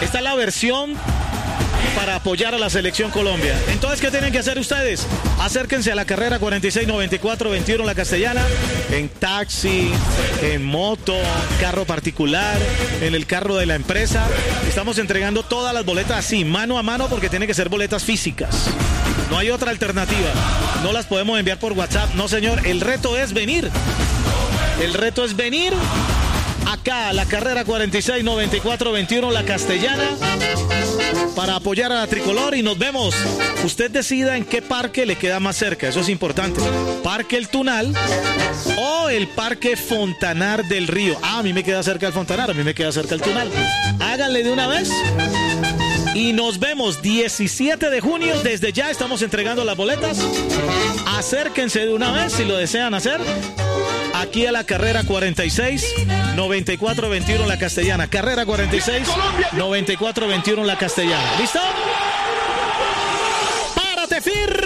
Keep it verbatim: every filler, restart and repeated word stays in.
Esta es la versión para apoyar a la Selección Colombia. Entonces, ¿qué tienen que hacer ustedes? Acérquense a la carrera cuarenta y seis noventa y cuatro veintiuno La Castellana, en taxi, en moto, carro particular, en el carro de la empresa. Estamos entregando todas las boletas así, mano a mano, porque tienen que ser boletas físicas. No hay otra alternativa. No las podemos enviar por WhatsApp. No, señor. El reto es venir. El reto es venir acá a la carrera cuarenta y seis noventa y cuatro veintiuno La Castellana para apoyar a la tricolor, y nos vemos. Usted decida en qué parque le queda más cerca, eso es importante. Parque El Tunal o el Parque Fontanar del Río. Ah, a mí me queda cerca el Fontanar, a mí me queda cerca el Tunal. Háganle de una vez. Y nos vemos diecisiete de junio. Desde ya estamos entregando las boletas. Acérquense de una vez si lo desean hacer. Aquí a la carrera cuarenta y seis noventa y cuatro veintiuno La Castellana. Carrera cuarenta y seis noventa y cuatro veintiuno La Castellana. ¿Listo?